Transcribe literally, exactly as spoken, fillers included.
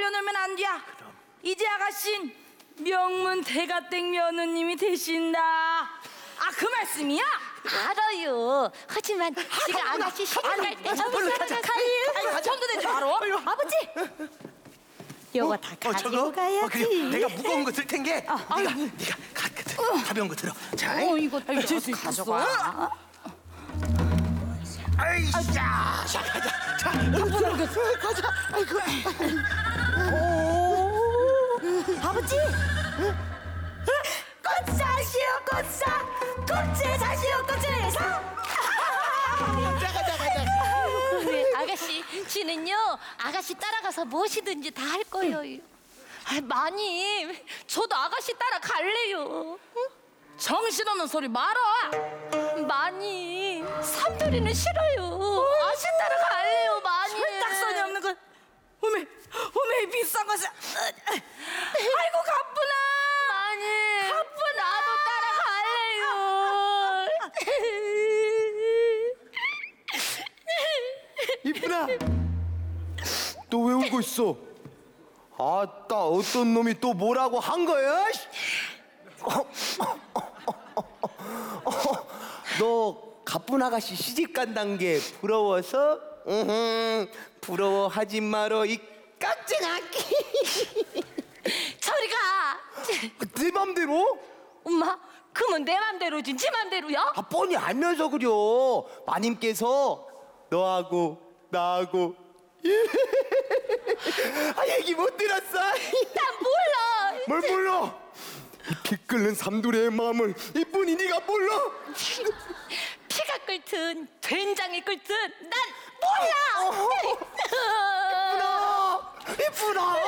뛰어놀면 안 돼. 이제 아가씨는 명문 대가댁 며느님이 되신다. 아, 그 말씀이야? 알아요. 하지만 지가 아가씨 시집 갈때 얼른 가자. 가일. 전도 되지 마라. 아버지. 요거 다 어, 가지고 저거? 가야지. 어, 그래. 내가 무거운 거 들 텐게. 네가 네가 가, 가, 들, 가벼운 거 들어. 자. 어, 이거 들수 가져가. 아이씨. 자, 자, 가자. 자, 가자. 아이고. 아버지. 꽃사시오 꽃사 꽃제 사시오 꽃제사. 가자, 가자, 가자. 그래, 아가씨, 지는요 아가씨 따라가서 무엇이든지 다 할 거예요. 아, 마님, 저도 아가씨 따라 갈래요. 정신없는 소리 말아. 마님, 삼돌이는 싫어요. 아가씨 따라 갈래요, 마님. 딱선이 없는 거. 어메, 어메 비싼 것을. 아이고 가쁘나. 마님, 가쁘나. 나도 따라 갈래요. 이쁘나, 너 왜 울고 있어? 아따, 어떤 놈이 또 뭐라고 한 거야? 너 가쁜 아가씨 시집 간단 게 부러워서? 으흠, 부러워하지 마라 이 깍쟁아. 저리 가. 네 맘대로? 엄마, 그러면 내 맘대로지, 지 맘대로야? 아, 뻔히 알면서 그려. 마님께서 너하고 나하고 아, 얘기 못 들었어? 난 몰라. 뭘 몰라? 이 피 끓는 삼두리의 마음을 이쁜이 네가 몰라? 피가 끓든 된장이 끓든 난 몰라. 이쁘나, 이쁘나.